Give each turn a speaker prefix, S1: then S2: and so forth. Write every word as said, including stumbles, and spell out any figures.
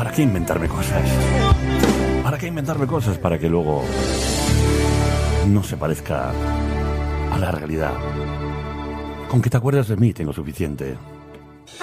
S1: ¿Para qué inventarme cosas? ¿Para qué inventarme cosas? Para que luego no se parezca a la realidad. Con que te acuerdas de mí tengo suficiente.